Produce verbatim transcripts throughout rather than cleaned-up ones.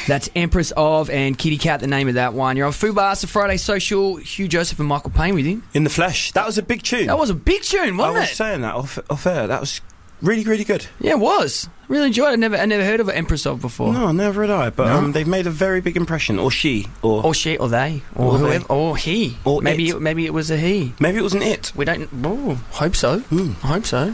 That's Empress of and Kitty Cat, the name of that one. You're on Fubar, it's a Friday Social. Hugh Joseph and Michael Payne with you. In the flesh. That was a big tune. That was a big tune, wasn't it? I was it? saying that off, off air. That was really, really good. Yeah, it was. Really enjoyed it. I never, I never heard of Empress of before. No, never had I. But no. um, they've made a very big impression. Or she. Or or she, or they. Or, or whoever. They. Or he. Or maybe it. It, maybe it was a he. Maybe it was an it. We don't... Oh, hope so. Mm. I hope so.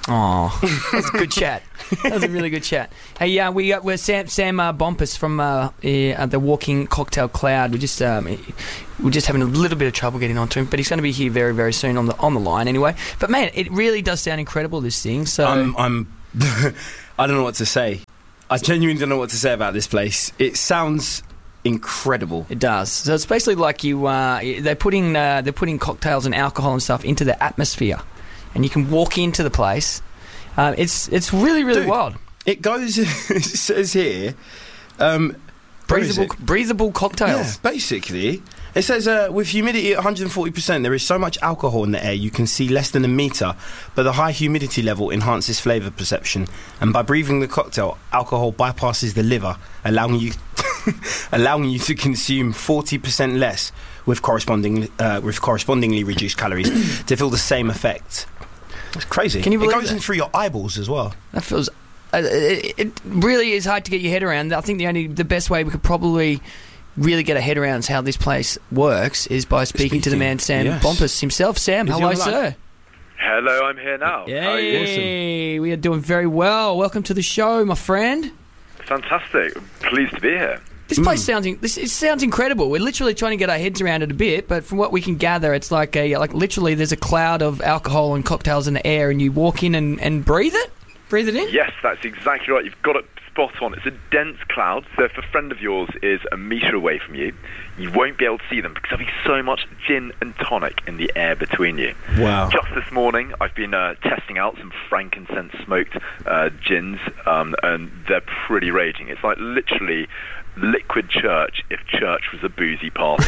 Oh, that was a good chat. That was a really good chat. Hey, yeah, uh, we uh, we're Sam Sam uh, Bumpus from uh, uh, the Walking Cocktail Cloud. We just um, we're just having a little bit of trouble getting onto him, but he's going to be here very very soon on the on the line anyway. But man, it really does sound incredible, this thing. So I'm, I'm I don't know what to say. I genuinely don't know what to say about this place. It sounds incredible. It does. So it's basically like you uh, they're putting uh, they're putting cocktails and alcohol and stuff into the atmosphere. And you can walk into the place. Uh, it's it's really, really Dude, wild. It goes, it says here, um, breathable, breathable cocktails. Yeah, basically. It says, uh, with humidity at one hundred forty percent, there is so much alcohol in the air you can see less than a metre, but the high humidity level enhances flavour perception. And by breathing the cocktail, alcohol bypasses the liver, allowing you allowing you to consume forty percent less with corresponding uh, with correspondingly reduced calories to feel the same effect. It's crazy. Can you believe it goes that? in through your eyeballs as well. That feels... Uh, it, it really is hard to get your head around. I think the only the best way we could probably really get a head around how this place works is by speaking, speaking. to the man Sam yes. Bumpus himself. Sam, is hello, sir. Hello, I'm here now. Yay, How are you? Awesome. We are doing very well. Welcome to the show, my friend. Fantastic. Pleased to be here. This place mm. sounds this it sounds incredible. We're literally trying to get our heads around it a bit, but from what we can gather, it's like a like literally there's a cloud of alcohol and cocktails in the air, and you walk in and, and breathe it, breathe it in. Yes, that's exactly right. You've got it spot on. It's a dense cloud, so if a friend of yours is a metre away from you, you won't be able to see them because there'll be so much gin and tonic in the air between you. Wow. Just this morning, I've been uh, testing out some frankincense smoked uh, gins, um, and they're pretty raging. It's like literally liquid church if church was a boozy party.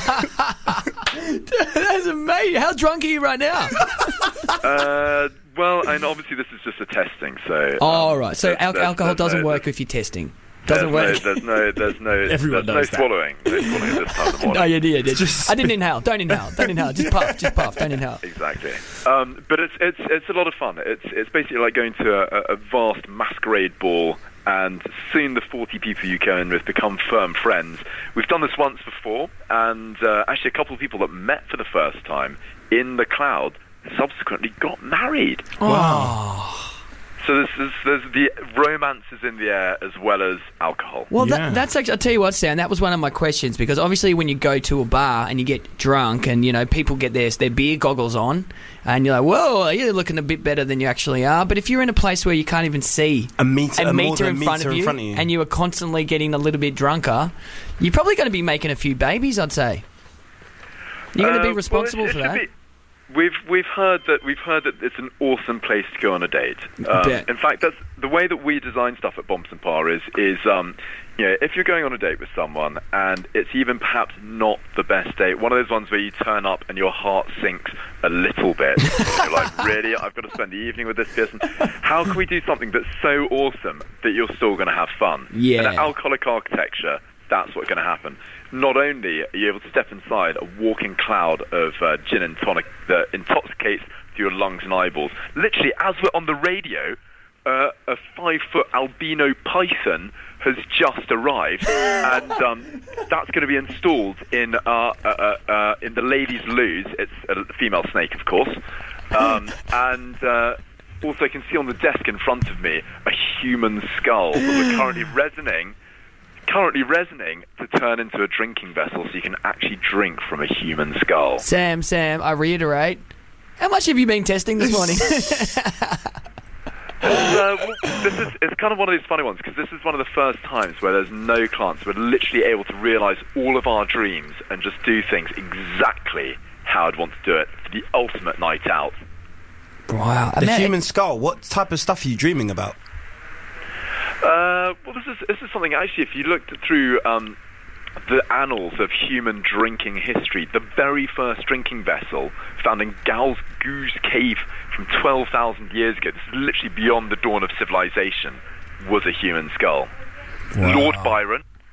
That's amazing. How drunk are you right now? uh, well, and obviously this is just a testing, so... Oh, um, right. So al- there's, alcohol there's doesn't no, work if you're testing. Doesn't there's work. No, there's no, there's no, Everyone there's knows no that. swallowing. No swallowing at this time of the morning. No, you did. Just... I didn't inhale. Don't inhale. Don't inhale. Just puff. Just puff. Don't inhale. Exactly. Um, but it's it's it's a lot of fun. It's it's basically like going to a, a vast masquerade ball, and soon the forty people you go in with become firm friends. We've done this once before, and uh, actually a couple of people that met for the first time in the cloud subsequently got married. Wow. So there's, there's, there's the romance is in the air as well as alcohol. Well, yeah. that, that's actually, I'll tell you what, Sam, that was one of my questions, because obviously when you go to a bar and you get drunk and, you know, people get their, their beer goggles on and you're like, whoa, you're looking a bit better than you actually are. But if you're in a place where you can't even see a meter, a a meter, in, meter front of you, in front of you and you are constantly getting a little bit drunker, you're probably going to be making a few babies, I'd say. You're going to uh, be responsible well, it, it for that. Be- We've we've heard that we've heard that it's an awesome place to go on a date. Um, in fact, that's the way that we design stuff at Bumps and Par is is um, you know, if you're going on a date with someone and it's even perhaps not the best date, one of those ones where you turn up and your heart sinks a little bit. You're like, really? I've got to spend the evening with this person. How can we do something that's so awesome that you're still going to have fun? Yeah. And at Alcoholic Architecture, that's what's going to happen. Not only are you able to step inside a walking cloud of uh, gin and tonic that intoxicates to your lungs and eyeballs. Literally, as we're on the radio, uh, a five-foot albino python has just arrived, and um, that's going to be installed in uh, uh, uh, uh, in the ladies' loos. It's a female snake, of course, um, and uh, also I can see on the desk in front of me a human skull that we're currently resonating. currently resonating to turn into a drinking vessel so you can actually drink from a human skull. Sam, Sam, I reiterate, how much have you been testing this morning? uh, well, this is it's kind of one of these funny ones because this is one of the first times where there's no clients. We're literally able to realise all of our dreams and just do things exactly how I'd want to do it for the ultimate night out. Wow. The human skull, what type of stuff are you dreaming about? Uh, well, this is this is something actually. If you looked through um, the annals of human drinking history, the very first drinking vessel found in Gal's Goose Cave from twelve thousand years ago. This is literally beyond the dawn of civilization. Was a human skull. Wow. Lord Byron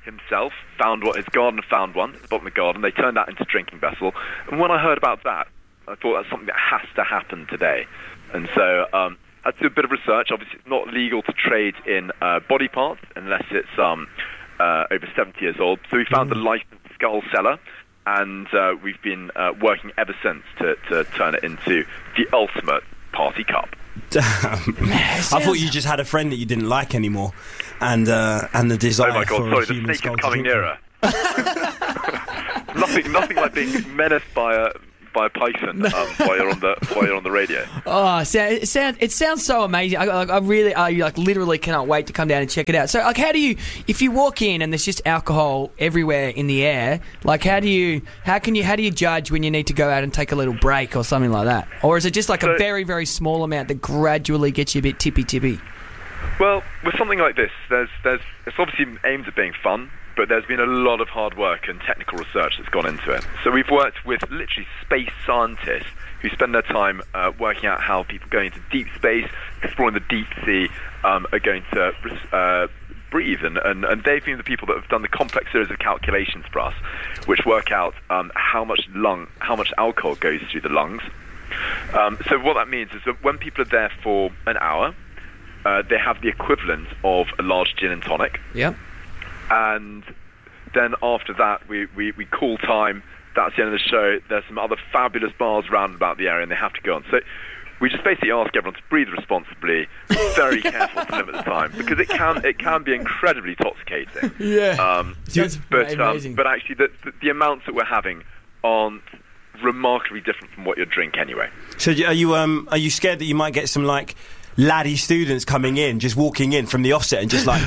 himself found what his gardener found one at the bottom of the garden. They turned that into a drinking vessel. And when I heard about that, I thought that's something that has to happen today. And so um, I had to do a bit of research. Obviously, it's not legal to trade in uh, body parts unless it's um, uh, over seventy years old. So we found mm. a licensed skull seller, and uh, we've been uh, working ever since to, to turn it into the ultimate party cup. Damn. I thought you just had a friend that you didn't like anymore, and uh, and the desire. Oh my god! For Sorry, a the snake is coming drink. nearer. nothing, nothing like being menaced by a by a python um, while you're on the while you're on the radio. Oh, so, it sounds it sounds so amazing. I, like, I really, I like literally cannot wait to come down and check it out. So, like, how do you, if you walk in and there's just alcohol everywhere in the air, like, how do you, how can you, how do you judge when you need to go out and take a little break or something like that, or is it just like so, a very, very small amount that gradually gets you a bit tippy tippy? Well, with something like this, there's there's it's obviously aimed at being fun, but there's been a lot of hard work and technical research that's gone into it. So we've worked with literally space scientists who spend their time uh, working out how people going into deep space, exploring the deep sea, um, are going to uh, breathe. And, and, and they've been the people that have done the complex series of calculations for us, which work out um, how much lung, how much alcohol goes through the lungs. Um, so what that means is that when people are there for an hour, uh, they have the equivalent of a large gin and tonic. Yep. And then after that, we, we, we call time. That's the end of the show. There's some other fabulous bars around about the area, and they have to go on. So we just basically ask everyone to breathe responsibly, very careful to limit the time, because it can it can be incredibly intoxicating. Yeah. Um, but um, but actually, the, the the amounts that we're having aren't remarkably different from what you'd drink anyway. So are you um are you scared that you might get some like laddie students coming in, just walking in from the offset and just like...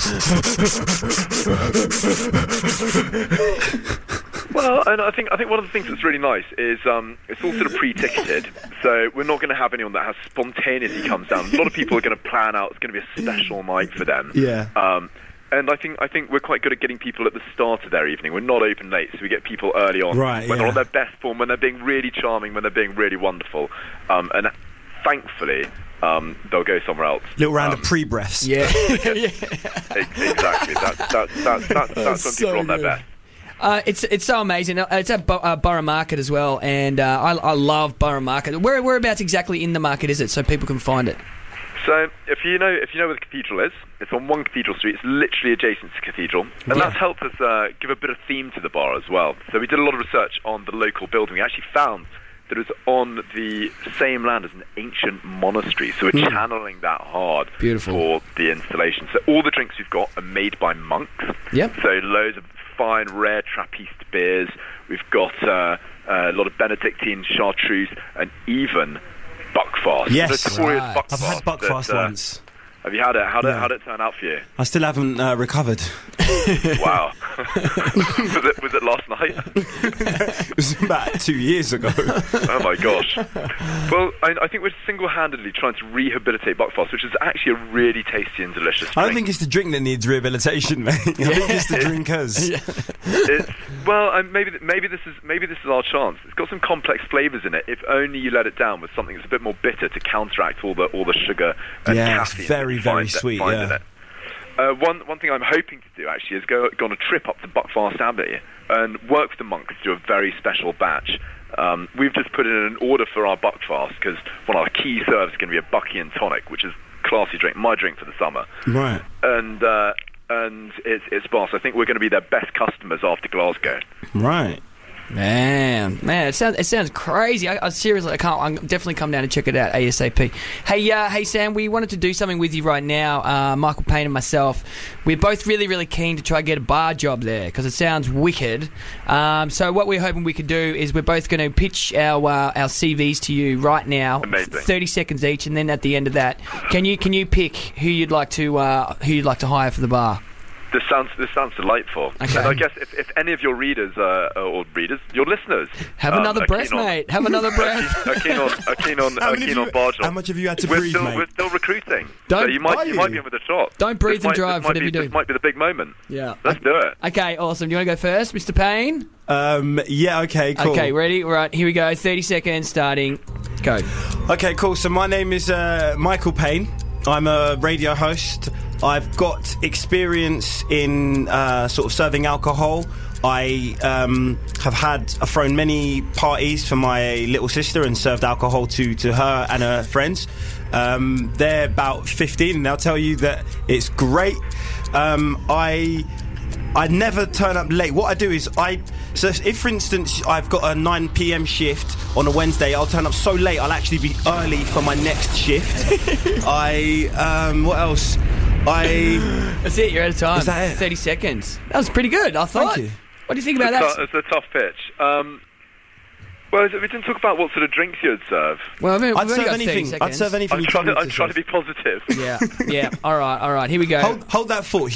Well, and I think I think one of the things that's really nice is um, it's all sort of pre-ticketed, so we're not going to have anyone that has spontaneity comes down. A lot of people are going to plan out, it's going to be a special night for them. Yeah. Um, and I think I think we're quite good at getting people at the start of their evening. We're not open late, so we get people early on. Right, when yeah. they're on their best form, when they're being really charming, when they're being really wonderful. Um, and thankfully... Um, they'll go somewhere else. Little round um, of pre-breaths. Yeah. yeah. Exactly. That's, that's, that's, that's, that's, that's when so people are on their good. best. Uh, it's it's so amazing. It's at Bo- uh, Borough Market as well, and uh, I, I love Borough Market. Where whereabouts exactly in the market is it, so people can find it? So if you know if you know where the cathedral is, it's on one Cathedral Street. It's literally adjacent to Cathedral, and Yeah. that's helped us uh, give a bit of theme to the bar as well. So we did a lot of research on the local building. We actually found that it was on the same land as an ancient monastery, so we're Mm. channeling that hard Beautiful. for the installation. So all the drinks we've got are made by monks. Yep. So loads of fine, rare Trappist beers. We've got uh, a lot of Benedictine chartreuse and even Buckfast. Yes. Notorious Right. Buckfast. I've had Buckfast that, uh, once. Have you had it? How did, Yeah. how did it turn out for you? I still haven't uh, recovered. Wow. was, it, was it last night? It was about two years ago. Oh my gosh. Well, I, I think we're single-handedly trying to rehabilitate Buckfast, which is actually a really tasty and delicious drink. I don't think it's the drink that needs rehabilitation, mate. I think it's the drinkers. Yeah. It's, well, um, maybe maybe this is maybe this is our chance. It's got some complex flavours in it. If only you let it down with something that's a bit more bitter to counteract all the all the sugar and Yeah, it's caffeine. very, that you very find, sweet, Find yeah. in it. Uh, one one thing I'm hoping to do actually is go go on a trip up to Buckfast Abbey and work with the monks to do a very special batch. Um, we've just put in an order for our Buckfast because one of our key serves is going to be a Bucky and tonic, which is a classy drink, my drink for the summer. Right. And uh, and it's it's boss. I think we're going to be their best customers after Glasgow. Right. Man, man, it sounds it sounds crazy. I, I seriously, I can't. I'm definitely come down and check it out ASAP. Hey, uh, hey, Sam, we wanted to do something with you right now. Uh, Michael Payne and myself, we're both really, really keen to try and get a bar job there because it sounds wicked. Um, so what we're hoping we could do is we're both going to pitch our uh, our C Vs to you right now, Amazing. thirty seconds each, and then at the end of that, can you can you pick who you'd like to uh, who you'd like to hire for the bar? This sounds this sounds delightful. Okay. And I guess if, if any of your readers uh, or readers, your listeners, Have um, another are breath, keen on- mate. Have another breath. are keen on are keen on How are many keen have on you- bar jobs. how much have you had to we're breathe, still, mate? We're still recruiting. Don't- so you might Are you you? might be in with a shot. Don't breathe this and might, drive, this might whatever be, you do. This might be the big moment. Yeah. Let's do it. Okay, awesome. Do you want to go first, Mister Payne? Um, yeah, okay, cool. Okay, ready? Right, here we go. thirty seconds, starting. Go. Okay, cool. So my name is uh, Michael Payne. I'm a radio host, I've got experience in uh, sort of serving alcohol. I um, have had I've thrown many parties for my little sister and served alcohol to, to her and her friends. Um, they're about fifteen and they'll tell you that it's great. Um, I I never turn up late. What I do is I so if for instance I've got a nine p.m. shift on a Wednesday, I'll turn up so late I'll actually be early for my next shift. I um, what else? I That's it. You're out of time. Is that it? Thirty seconds. That was pretty good. I thought. Thank you. What do you think about It's, that? a, it's a tough pitch. Um, well, is it, we didn't talk about what sort of drinks you'd serve. Well, I mean, I'd we've only serve got thirty anything. I'd seconds. serve anything. I'm you trying tell to, me I'm trying to serve. be positive. Yeah, yeah. All right, all right. Here we go. Hold, hold that thought.